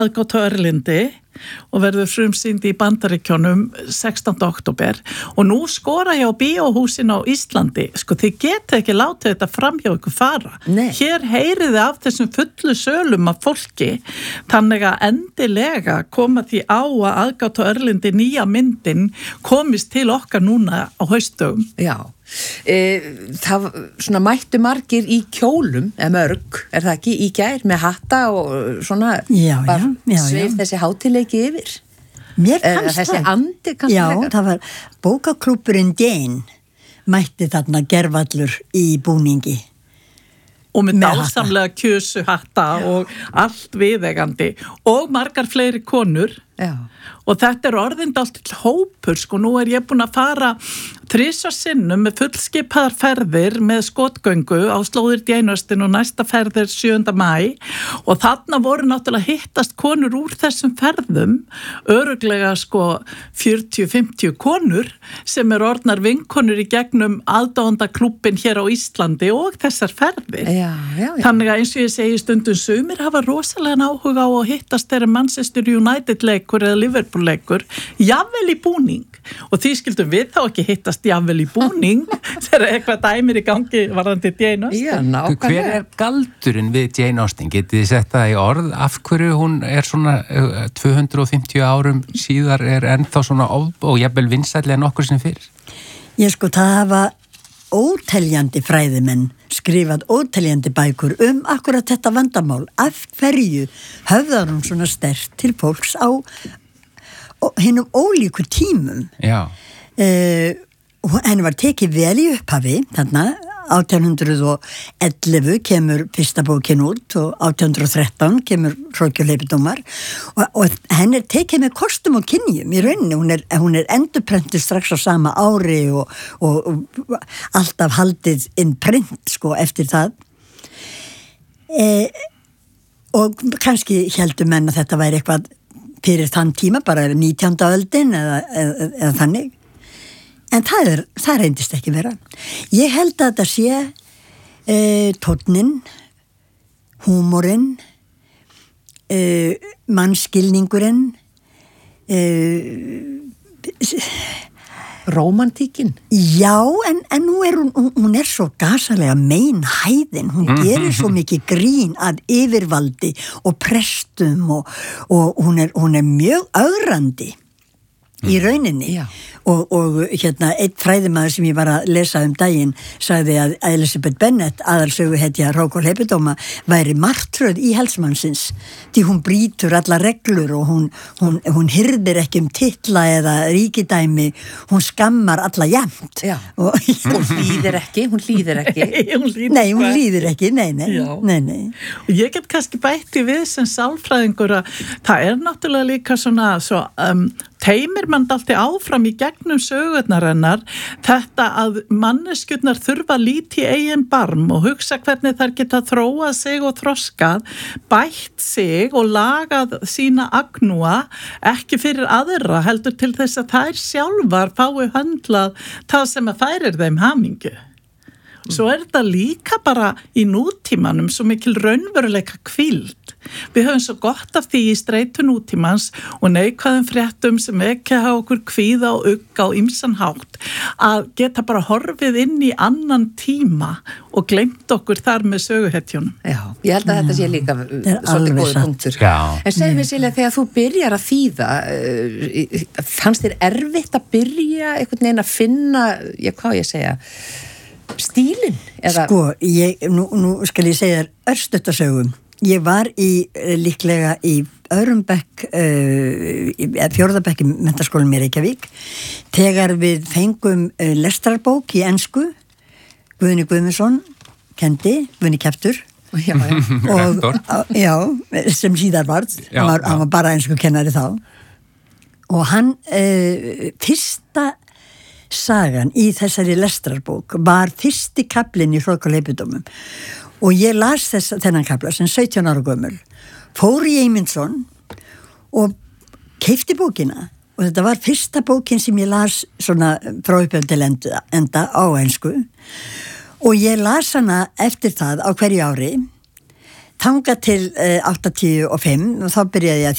aðgátt á Örlyndi og verður frumsýnd í Bandaríkjunum 16. október og nú skora ég á bíóhúsin á Íslandi, sko þið getið ekki látið þetta fram hjá ykkur fara. Nei. Hér heyriði af þessum fullu sölum af fólki, þannig að endilega koma því á að aðgátt á Örlyndi nýja myndin komist til okkar núna á haustdögum. Já. Það svona mættu margir í kjólum eða mörg, er það ekki, í gær með hatta og svona já, sveif þessi hátileiki yfir mér fannst þessi andi kannski já, frekar. það var bókaklúbburinn Jane mætti þarna gervallur í búningi og með Með dásamlega kjösu hatta og allt viðeigandi og margar fleiri konur. Já. Og þetta orðin dálítill hópur, sko, nú ég búin að fara 3 sinnum með fullskipaðar ferðir með skotgöngu á slóðir Djeinöstin og næsta ferðir 7. maí og þarna voru náttúrulega hittast konur úr þessum ferðum, örugglega sko 40-50 konur sem orðnar vinkonur í gegnum aðdáendaklúbbin hér á Íslandi og þessar ferðir. Já. Þannig að eins og ég segi stundum sumir hafa rosalega áhuga á að hittast þeirra Manchester United leikur eða Liverpool leikur, jafnvel í búning og því skildum við þá ekki hittast jafnvel í búning þegar eitthvað dæmir í gangi varðandi Jane Austen. Já, nákvæmlega. Hver galdurinn við Jane Austen? Getið þið sett það í orð? Af hverju hún svona 250 árum síðar ennþá svona og jafnvel vinsællega en okkur sem fyrir? Ég sko, það hafa óteljandi fræðimenn skrifað óteljandi bækur akkurat þetta vandamál. Af hverju höfðar hún svona sterkt til fólks á hinnum ólíku tímum? Já. Henni var tekið vel í upphafi, þarna 1811 kemur fyrsta bókin út og 1813 kemur Hrókjuleipidómar og henni tekið með kostum og kynjum í rauninni, hún endurprentuð strax á sama ári og alltaf haldið in print sko eftir það og kannski heldur menn að þetta væri eitthvað fyrir þann tíma, bara 19. öldin eða þannig. En það reyndist ekki vera. Ég held að þetta sé tónnin, húmorinn, mannskilningurinn, rómantíkin. Já, en nú hún svo gasalega meinhæðin, hún gerir svo mikið grín að yfirvaldi og prestum og hún mjög ögrandi í rauninni. Já. Og hérna, einn fræðimaður sem ég var að lesa daginn sagði að Elizabeth Bennet, aðalsöguhetja Hrókjuleipidóma, væri martröð í helsmannsins því hún brýtur alla reglur og hún hirðir ekki titla eða ríkidæmi, hún skammar alla jafnt. Já. Og hún hlýðir ekki. Nei, hún hlýðir ekki, nei. Og ég get kannski bætti við sem sálfræðingur að það náttúrulega líka svona teimir mann alltaf áfram í gegnum sögurnar hennar þetta að manneskjurnar þurfa að líti í eigin barm og hugsa hvernig þær geta þróað sig og þroskað, bætt sig og lagað sína agnúa ekki fyrir aðra heldur til þess að þær sjálfar fái höndlað það sem að færir þeim hamingju. Svo þetta líka bara í nútímanum svo mikil raunveruleika hvíld. Við höfum svo gott af því í streitu nútímans og neikvæðum fréttum sem ekki hafa okkur kvíða og ugga á ýmsan hátt að geta bara horfið inn í annan tíma og gleymt okkur þar með söguhetjunum. Já, ég held að þetta sé líka svolítið góður punktur. Já. En segðu mér Silja, þegar þú byrjar að þýða, fannst þér erfitt að byrja einhvern veginn að finna, hvað ég segja, stílinn? Sko, nú skal ég segja þér örstuttasögum. Ég var líklega í öðrum bekk, 4. bekk í menntaskólanum í Reykjavík, þegar við fengum lestrarbók í ensku, Guðni Guðmundsson kendi, Guðni Kjaftur, sem síðar varð, hann var bara ensku kennari þá, og hann, fyrsta sagan í þessari lestrarbók var fyrsti kaflinn í Hrókjuleipidómum og ég las þennan kafla sem 17 ára gömul, fór í Eymundsson og keypti bókina og þetta var fyrsta bókin sem ég las svona frá upphaf til enda á ensku og ég las hana eftir það á hverju ári þangað til 85 og þá byrjaði ég að